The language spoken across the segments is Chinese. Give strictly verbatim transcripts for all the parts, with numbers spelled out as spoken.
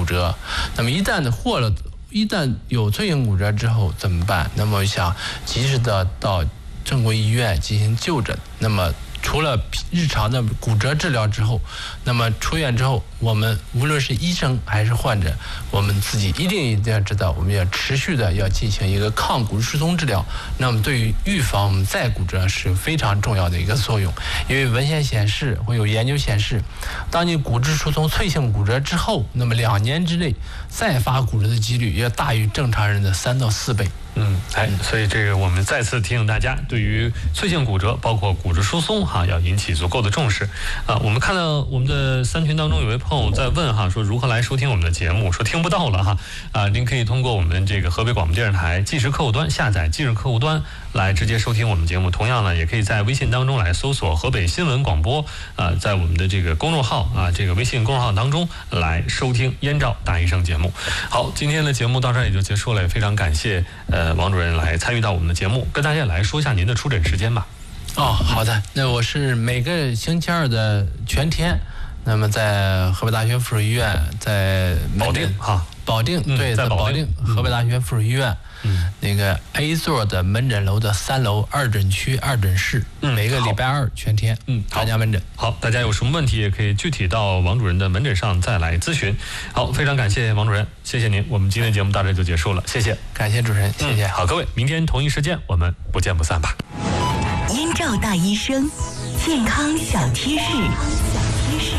折。那么一旦获了，一旦有脆性骨折之后怎么办？那么想及时的到正规医院进行就诊。那么除了日常的骨折治疗之后，那么出院之后，我们无论是医生还是患者，我们自己一定一定要知道，我们要持续的要进行一个抗骨质疏松治疗。那么对于预防我们再骨折是非常重要的一个作用。因为文献显示，会有研究显示，当你骨质疏松脆性骨折之后，那么两年之内再发骨折的几率要大于正常人的三到四倍。 嗯，哎，所以这个我们再次提醒大家，对于脆性骨折，包括骨质疏松哈，要引起足够的重视啊。我们看到我们的三群当中有位朋友在问哈，说如何来收听我们的节目，说听不到了哈啊，您可以通过我们这个河北广播电视台即时客户端下载即时客户端来直接收听我们节目。同样呢，也可以在微信当中来搜索河北新闻广播啊，在我们的这个公众号啊，这个微信公众号当中来收听燕赵大医生节目。好，今天的节目到这儿也就结束了，也非常感谢呃王主任来参与到我们的节目，跟大家来说一下您的出诊时间吧。 哦，好的，那我是每个星期二的全天，那么在河北大学附属医院，在保定哈， 保定、嗯、对，在保定、嗯、河北大学附属医院，嗯，那个 A 座的门诊楼的三楼二诊区二诊室，嗯，每个礼拜二全天，嗯，专家门诊。 好，大家有什么问题也可以具体到王主任的门诊上再来咨询。好，非常感谢王主任，谢谢您。我们今天节目到这就结束了，谢谢， 感谢主持人，谢谢。 嗯、好，各位，明天同一时间我们不见不散吧。 燕赵大医生，健康小贴士。小贴士。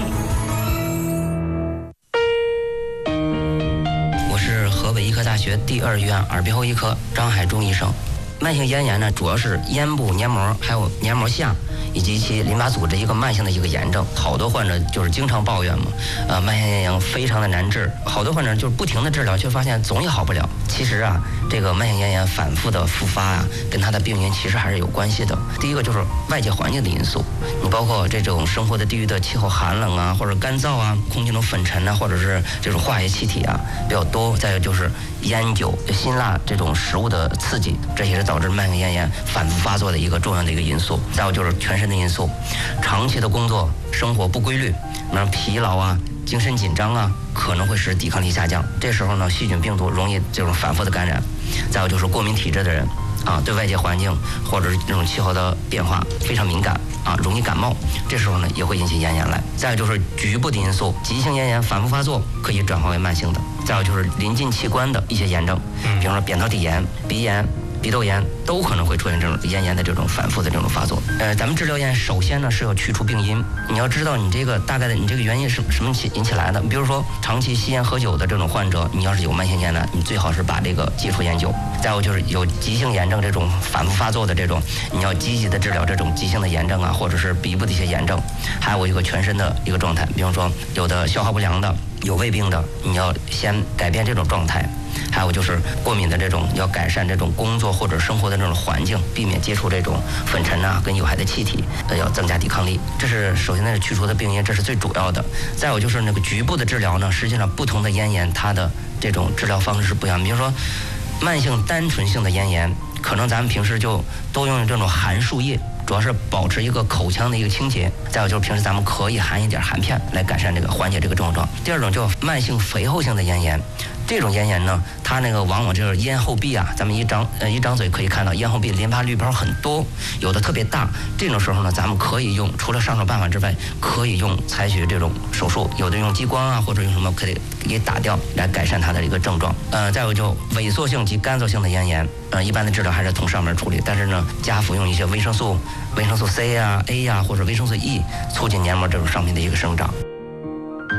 我是河北医科大学第二医院耳鼻喉医科张海忠医生。慢性咽炎呢，主要是咽部黏膜还有黏膜下以及其淋巴组织一个慢性的一个炎症。好多患者就是经常抱怨嘛，呃，慢性咽炎非常的难治，好多患者就是不停的治疗，却发现总也好不了。其实啊，这个慢性咽炎反复的复发啊，跟它的病因其实还是有关系的。第一个就是外界环境的因素，你包括这种生活的地域的气候寒冷啊，或者干燥啊，空气中粉尘啊，或者是这种化学气体啊比较多。再有就是烟酒、辛辣这种食物的刺激，这也是导致慢性咽炎反复发作的一个重要的一个因素。再有就是全身的因素，长期的工作生活不规律，那疲劳啊、精神紧张啊，可能会使抵抗力下降。这时候呢，细菌病毒容易这种反复的感染。再有就是过敏体质的人啊，对外界环境或者是这种气候的变化非常敏感啊，容易感冒，这时候呢也会引起咽炎来。再有就是局部的因素，急性咽炎反复发作可以转化为慢性的。再有就是临近器官的一些炎症，比方说扁桃体炎、鼻炎、鼻窦炎都可能会出现这种咽炎的这种反复的这种发作。呃，咱们治疗咽炎首先呢是要去除病因，你要知道你这个大概的你这个原因是什么起引起来的。比如说长期吸烟喝酒的这种患者，你要是有慢性咽呢，你最好是把这个戒除烟酒。再有就是有急性炎症这种反复发作的这种，你要积极的治疗这种急性的炎症啊，或者是鼻部的一些炎症。还有一个全身的一个状态，比方说有的消化不良的、有胃病的，你要先改变这种状态。还有就是过敏的这种，要改善这种工作或者生活的这种环境，避免接触这种粉尘啊跟有害的气体，呃，要增加抵抗力。这是首先那是去除的病因，这是最主要的。再有就是那个局部的治疗呢，实际上不同的咽炎它的这种治疗方式是不一样。比如说慢性单纯性的咽炎，可能咱们平时就都用这种含漱液，主要是保持一个口腔的一个清洁。再有就是平时咱们可以含一点含片来改善这个缓解这个症状。第二种叫慢性肥厚性的咽炎，这种咽炎呢，它那个往往就是咽后壁啊，咱们一张呃一张嘴可以看到咽后壁淋巴滤泡很多，有的特别大。这种时候呢，咱们可以用除了上手办法之外，可以用采取这种手术，有的用激光啊，或者用什么可以给打掉来改善它的一个症状。呃，再有就萎缩性及干燥性的咽炎，呃，一般的治疗还是从上面处理，但是呢，加服用一些维生素、维生素 C 啊、A 呀、啊，或者维生素 E， 促进黏膜这种上面的一个生长。